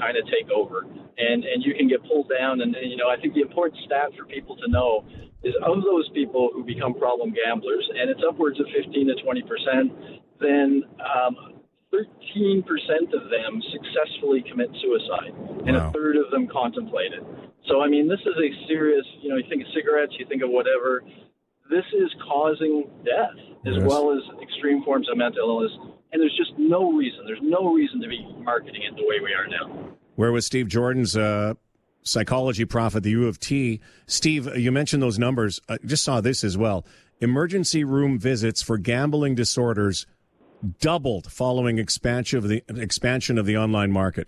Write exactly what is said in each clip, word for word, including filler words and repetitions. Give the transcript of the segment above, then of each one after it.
kind of take over, and and you can get pulled down. And, and you know, I think the important stat for people to know is of those people who become problem gamblers, and it's upwards of fifteen to twenty percent, then um, thirteen percent of them successfully commit suicide, and wow. a third of them contemplate it. So, I mean, this is a serious, you know, you think of cigarettes, you think of whatever. This is causing death as yes. well as extreme forms of mental illness. And there's just no reason, there's no reason to be marketing it the way we are now. Where was Steve Jordan's uh, psychology prof at the U of T? Steve, you mentioned those numbers. I just saw this as well. Emergency room visits for gambling disorders doubled following expansion of the expansion of the online market.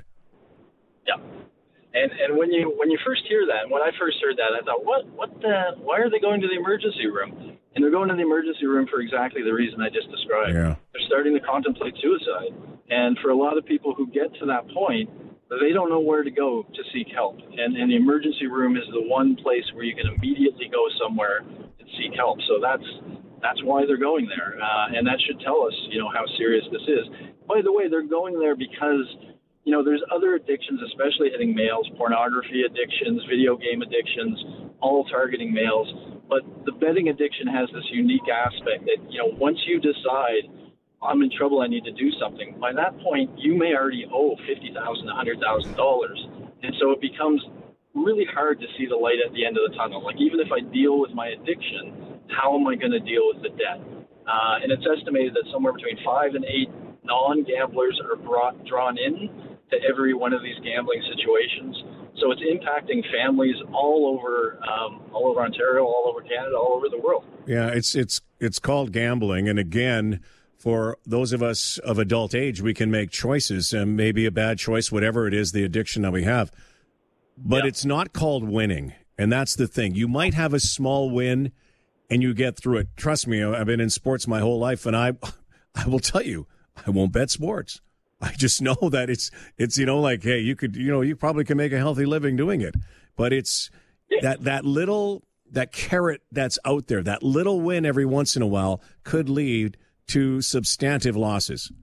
Yeah. And and when you when you first hear that, when I first heard that, I thought, what what the? Why are they going to the emergency room? And they're going to the emergency room for exactly the reason I just described. Yeah. They're starting to contemplate suicide. And for a lot of people who get to that point, they don't know where to go to seek help. And, and the emergency room is the one place where you can immediately go somewhere and seek help. So that's that's why they're going there. Uh, and that should tell us, you know, how serious this is. By the way, they're going there because, you know, there's other addictions, especially hitting males, pornography addictions, video game addictions, all targeting males. But the betting addiction has this unique aspect that, you know, once you decide I'm in trouble, I need to do something, by that point, you may already owe fifty thousand dollars, one hundred thousand dollars. And so it becomes really hard to see the light at the end of the tunnel. Like, even if I deal with my addiction, how am I going to deal with the debt? Uh, and it's estimated that somewhere between five and eight non-gamblers are brought drawn in to every one of these gambling situations. So it's impacting families all over, um, all over Ontario, all over Canada, all over the world. Yeah, it's it's it's called gambling, and again, for those of us of adult age, we can make choices, and maybe a bad choice, whatever it is, the addiction that we have. But yeah. It's not called winning, and that's the thing. You might have a small win, and you get through it. Trust me, I've been in sports my whole life, and I, I will tell you, I won't bet sports. I just know that it's, it's, you know, like, hey, you could, you know, you probably can make a healthy living doing it. But it's that, that little, that carrot that's out there, that little win every once in a while could lead to substantive losses.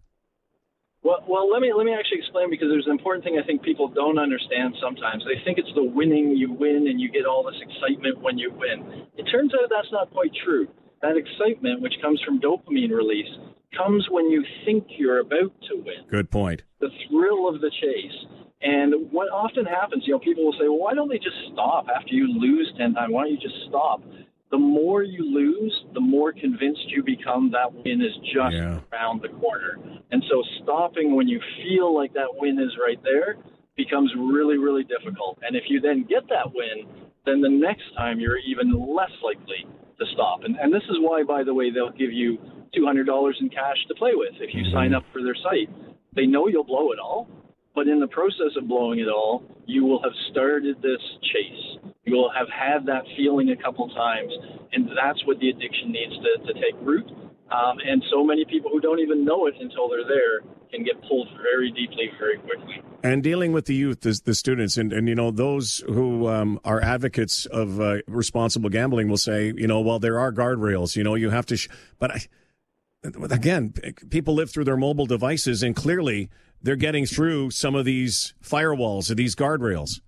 Well, well, let me, let me actually explain, because there's an important thing I think people don't understand sometimes. They think it's the winning, you win, and you get all this excitement when you win. It turns out that's not quite true. That excitement, which comes from dopamine release, comes when you think you're about to win. Good point. The thrill of the chase. And what often happens, you know, people will say, well, why don't they just stop after you lose ten times? Why don't you just stop? The more you lose, the more convinced you become that win is just yeah. around the corner. And so stopping when you feel like that win is right there becomes really, really difficult. And if you then get that win, then the next time you're even less likely to stop. And, and this is why, by the way, they'll give you two hundred dollars in cash to play with if you mm-hmm. sign up for their site. They know you'll blow it all, but in the process of blowing it all, you will have started this chase. You will have had that feeling a couple times, and that's what the addiction needs to, to take root. Um, and so many people who don't even know it until they're there can get pulled very deeply, very quickly. And dealing with the youth, the, the students, and, and, you know, those who um, are advocates of uh, responsible gambling will say, you know, well, there are guardrails, you know, you have to, sh- but I, again, people live through their mobile devices, and clearly they're getting through some of these firewalls or these guardrails.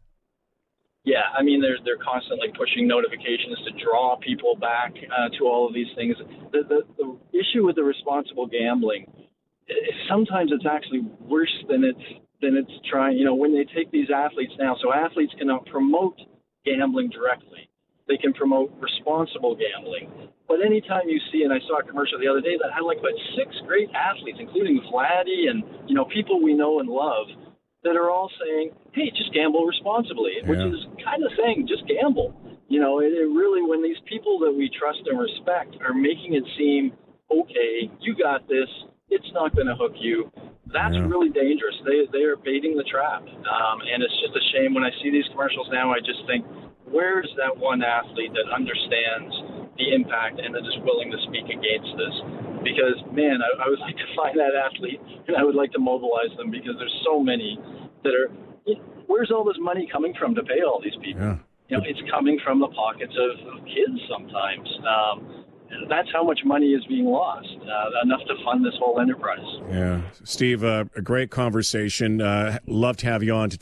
Yeah, I mean, they're they're constantly pushing notifications to draw people back uh, to all of these things. The, the the issue with the responsible gambling is sometimes it's actually worse than it's than it's trying. You know, when they take these athletes now, so athletes cannot promote gambling directly. They can promote responsible gambling. But anytime you see, and I saw a commercial the other day that had like about six great athletes, including Vladdy and, you know, people we know and love, that are all saying, hey, just gamble responsibly, yeah. which is kind of saying just gamble. You know, it, it really, when these people that we trust and respect are making it seem, okay, you got this, it's not going to hook you, that's yeah. really dangerous. They they are baiting the trap. Um, and it's just a shame when I see these commercials now, I just think, where's that one athlete that understands the impact and that is willing to speak against this? Because, man, I, I would like to find that athlete, and I would like to mobilize them, because there's so many that are, where's all this money coming from to pay all these people? Yeah. You know, it's coming from the pockets of, of kids sometimes. Um, and that's how much money is being lost, uh, enough to fund this whole enterprise. Yeah. Steve, uh, a great conversation. Uh, love to have you on to